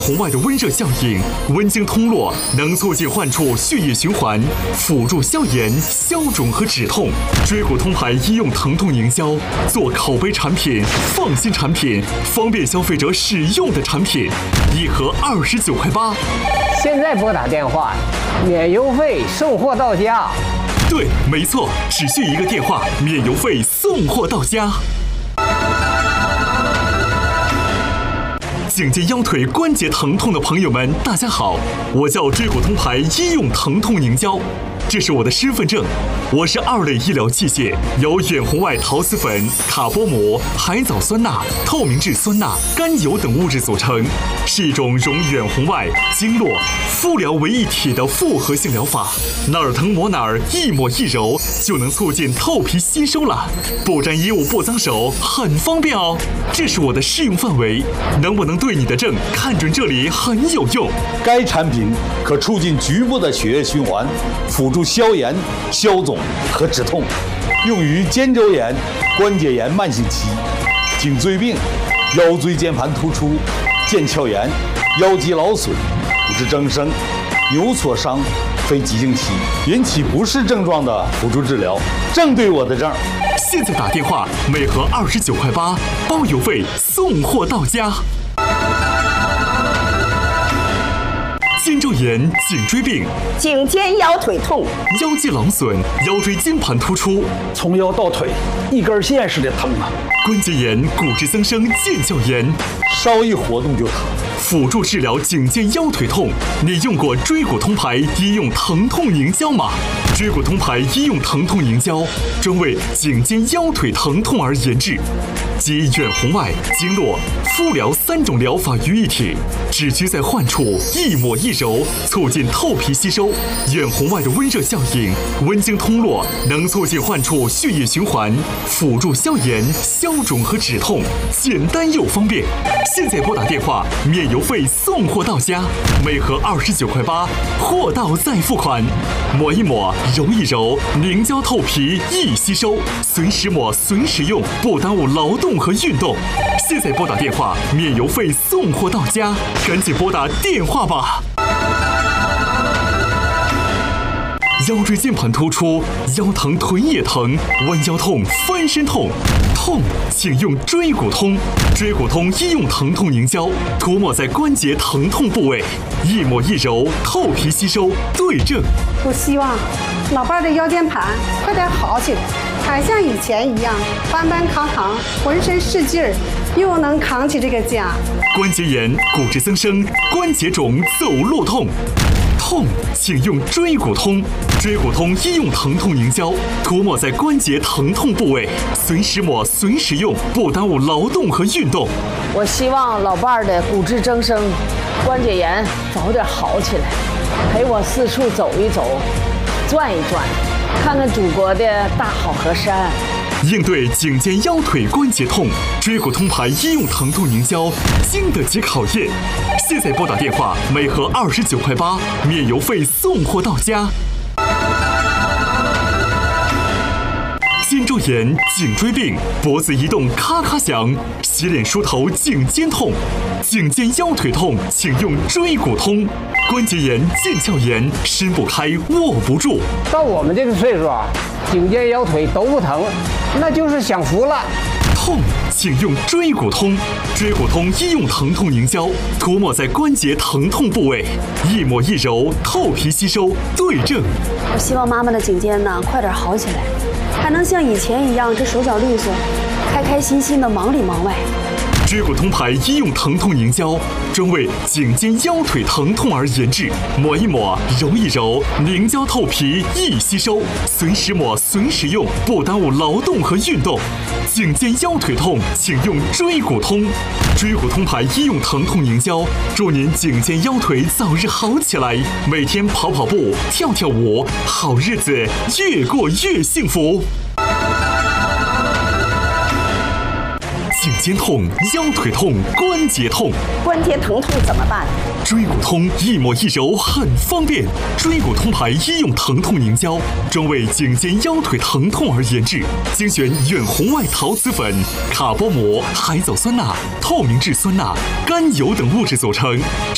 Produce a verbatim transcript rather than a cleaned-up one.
红外的温热效应，温经通络，能促进患处血液循环，辅助消炎、消肿和止痛。椎骨通牌医用疼痛凝胶，做口碑产品、放心产品、方便消费者使用的产品，一盒二十九块八。 现在拨打电话，免邮费，送货到家。 对，没错，只需一个电话，免邮费，送货到家。颈肩腰腿关节疼痛的朋友们，大家好，我叫椎骨通牌医用疼痛凝胶，这是我的身份证。我是二类医疗器械，由远红外陶瓷粉、卡波膜、海藻酸钠、透明质酸钠、甘油等物质组成，是一种融远红外、经络、敷疗为一体的复合性疗法。哪儿疼抹哪儿，一抹一揉就能促进透皮吸收了，不沾衣物不脏手，很方便哦。这是我的适用范围，能不能对你的症看准这里很有用。 该产品可促进局部的血液循环，辅助消炎、消肿和止痛，用于肩周炎、关节炎慢性期、颈椎病、腰椎间盘突出、腱鞘炎、腰肌劳损、骨质增生、扭挫伤、非急性期引起不适症状的辅助治疗，正对我的症。 现在打电话，每盒二十九块八，包邮费，送货到家。肩周炎、颈椎病、 颈肩腰腿痛、 腰肌劳损、腰椎间盘突出， 从腰到腿一根线似的疼啊！ 关节炎、骨质增生、腱鞘炎， 稍一活动就疼。 辅助治疗颈肩腰腿痛，你用过椎骨通牌医用疼痛凝胶吗？椎骨通牌医用疼痛凝胶专为颈肩腰腿疼痛而研制，集远红外、经络、敷疗三种疗法于一体，只需在患处一抹一揉，促进透皮吸收。远红外的温热效应，温经通络，能促进患处血液循环，辅助消炎、消肿和止痛，简单又方便。现在拨打电话，免邮费，送货到家，每盒二十九块八，货到再付款。抹一抹，揉一揉，凝胶透皮易吸收，随时抹随时用，不耽误劳动和运动。现在拨打电话，免邮费，送货到家，赶紧拨打电话吧。腰椎间盘突出、腰疼、臀也疼、弯腰痛、翻身痛，痛请用椎骨通。椎骨通医用疼痛凝胶，涂抹在关节疼痛部位，一抹一揉，透皮吸收，对症。 我希望老伴的腰间盘快点好起来，还像以前一样搬搬扛扛，浑身是劲儿，又能扛起这个家。 关节炎、骨质增生、关节肿、走路痛。痛请用椎骨通。椎骨通医用疼痛凝胶，涂抹在关节疼痛部位，随时抹随时用，不耽误劳动和运动。 我希望老伴儿的骨质增生、关节炎早点好起来，陪我四处走一走，转一转，看看祖国的大好河山。 应对颈肩腰腿关节痛，椎骨通牌医用疼痛凝胶经得起考验。现在拨打电话，每盒二十九块八，免邮费，送货到家。肩周炎、颈椎病、脖子移动咔咔响，洗脸梳头颈肩痛，颈肩腰腿痛请用椎骨通。关节炎、腱鞘炎，伸不开握不住。 到我们这个岁数啊，颈肩腰腿都不疼，那就是享福了。 痛请用椎骨通。椎骨通医用疼痛凝胶，涂抹在关节疼痛部位，一抹一揉，透皮吸收，对症。 我希望妈妈的颈肩呢快点好起来，还能像以前一样这手脚利索，开开心心的忙里忙外。 椎骨通牌医用疼痛凝胶，专为颈肩腰腿疼痛而研制，抹一抹，揉一揉，凝胶透皮易吸收，随时抹随时用，不耽误劳动和运动。颈肩腰腿痛请用椎骨通。椎骨通牌医用疼痛凝胶，祝您颈肩腰腿早日好起来，每天跑跑步、跳跳舞，好日子越过越幸福。颈肩痛、腰腿痛、关节痛， 关节疼痛怎么办？ 椎骨通一抹一揉很方便。椎骨通牌医用疼痛凝胶，专为颈肩腰腿疼痛而研制，精选远红外陶瓷粉、卡波膜、海藻酸钠、透明质酸钠、甘油等物质组成，